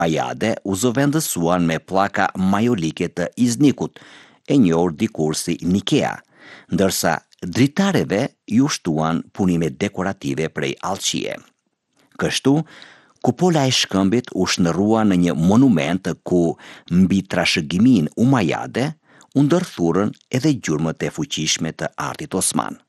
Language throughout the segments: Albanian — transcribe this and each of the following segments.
Ajade u zëvendësuan me pllaka majolike të Iznikut, e njohur dikur si Nikea, ndërsa dritareve ju shtuan punime dekorative prej allçie. Kështu, kupola e shkëmbit u shndërrua në një monument ku mbi trashëgimin umajade u ndërthurën edhe gjurmët e fuqishme të artit osman.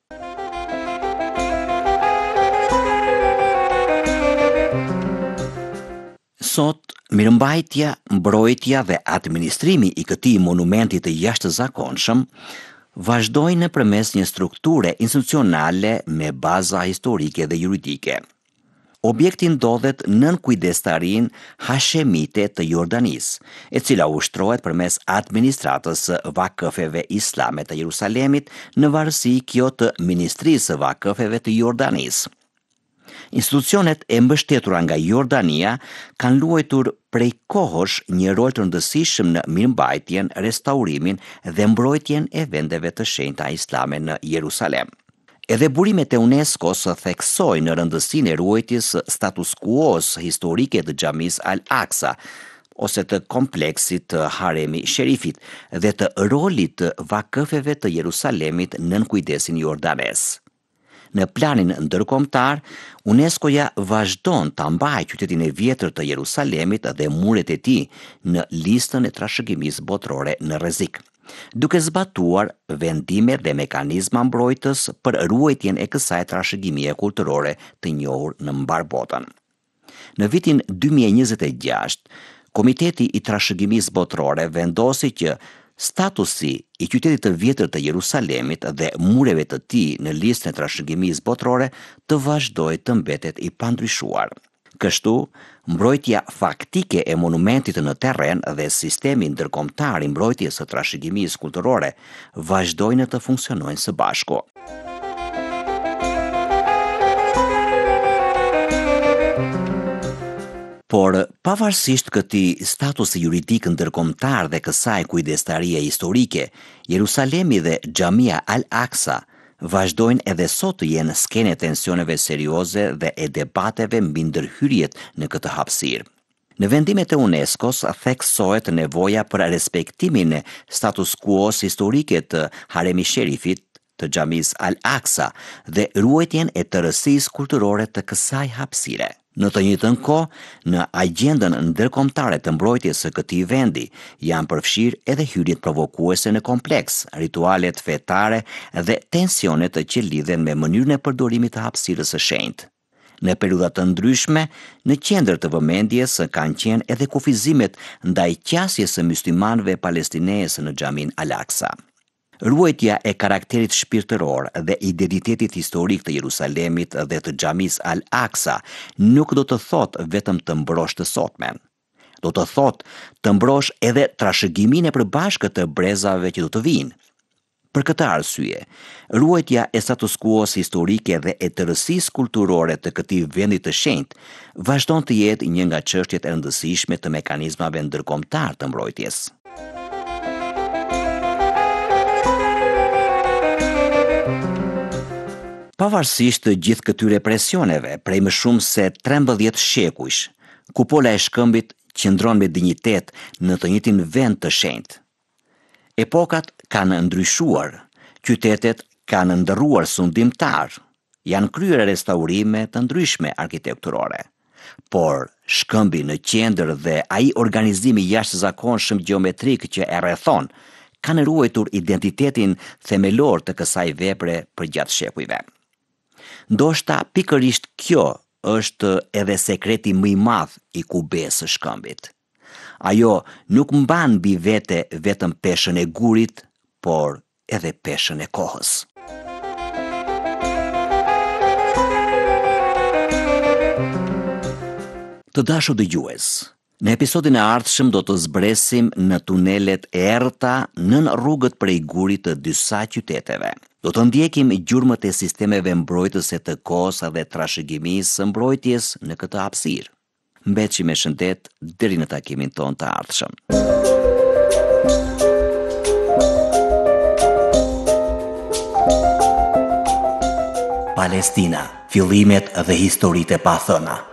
Sot, mirëmbajtja, mbrojtja dhe administrimi i këtij monumenti të jashtëzakonshëm vazhdojnë nëpërmes një strukture institucionale me baza historike dhe juridike. Objekti ndodhet nën kujdestarinë hashemite të Jordanisë, e cila ushtrohet përmes administratës së vakëfeve islame të Jerusalemit në varësi kjo të Ministrisë së Vakëfeve të Jordanisë. Institucionet e mbështetura nga Jordania kanë luajtur prej kohësh një rol të rëndësishëm në mirëmbajtjen, restaurimin dhe mbrojtjen e vendeve të shenjta islame në Jerusalem. Edhe burimet e UNESCO-s theksojnë rëndësinë e ruajtjes së status quo-s historike të Xhamisë Al-Aqsa, ose të kompleksit të Haremi Sherifit dhe të rolit të vakëfeve të Jerusalemit nën kujdesin jordanes. Në planin ndërkombëtar, UNESCO-ja vazhdon ta mbajë qytetin e vjetër të Jerusalemit dhe muret e tij në listën e trashëgimisë botërore në rrezik, duke zbatuar vendime dhe mekanizma mbrojtës për ruajtjen e kësaj trashëgimie kulturore të njohur në mbar botën. Në vitin 2026, Komiteti i Trashëgimisë Botërore vendosi që statusi i qytetit të vjetër të Jerusalemit dhe mureve të tij në listën e trashëgimisë botërore të vazhdojë të mbetet i pandryshuar. Kështu, mbrojtja faktike e monumentit në terren dhe sistemi ndërkombëtar i mbrojtjes së trashëgimisë kulturore vazhdojnë të funksionojnë së bashku. Por, pavarësisht këtij statusi juridik ndërkombëtar dhe kësaj kujdestarie historike, Jerusalemi dhe Xhamia Al-Aqsa vazhdojnë edhe sot të jenë skene tensioneve serioze dhe e debateve mbi ndërhyrjet në këtë hapësirë. Në vendimet e UNESCO-s theksohet nevoja për respektimin e status quo-s historike të Haremi Sherifit, të Xhamisë Al-Aqsa dhe ruajtjen e tërësisë kulturore të kësaj hapësire. Në të njëjtën kohë, në agjendën ndërkombëtare të mbrojtjes së këtij vendi janë përfshirë edhe hyrjet provokuese në kompleks, ritualet fetare dhe tensionet që lidhen me mënyrën e përdorimit të hapësirës së shenjtë. Në periudha të ndryshme, në qendër të vëmendjes kanë qenë edhe kufizimet ndaj qasjes së myslimanëve palestinese në Xhamin Al-Aqsa. Ruajtja e karakterit shpirtëror dhe identitetit historik të Jerusalemit dhe të Xhamisë Al-Aqsa nuk do të thotë vetëm të mbrosh të sotmen. Do të thotë të mbrosh edhe trashëgiminë e përbashkët të brezave që do të vinë. Për këtë arsye, ruajtja e status quo-s historike dhe e tërësisë kulturore të këtij vendi të shenjtë vazhdon të jetë një nga çështjet e rëndësishme të mekanizmave ndërkombëtar të mbrojtjes. Pavarësisht të gjithë këtyre presioneve, prej më shumë se 13 shekujsh, kupola e shkëmbit qëndron me dinjitet në të njëjtin vend të shenjtë. Epokat kanë ndryshuar, qytetet kanë ndërruar sundimtar, janë kryer restaurime të ndryshme arkitekturore. Por shkëmbi në qendër dhe ai organizimi jashtëzakonshëm gjeometrik që e rrethon kanë ruajtur identitetin themelor të kësaj vepre përgjatë shekujve. Ndoshta pikërisht kjo është edhe sekreti më i madh i kubesë së shkëmbit. Ajo nuk mban mbi vete vetëm peshën e gurit, por edhe peshën e kohës. Të dashur dëgjues, në episodin e ardhshëm do të zbresim në tunelet e errëta nën rrugët prej gurit të disa qyteteve. Do të ndjekim gjurmët e sistemeve mbrojtëse të kohës dhe trashëgimisë së mbrojtjes në këtë hapësirë. Mbetemi me shëndet deri në takimin ton të ardhshëm. Palestina, fillimet dhe historitë e pathëna.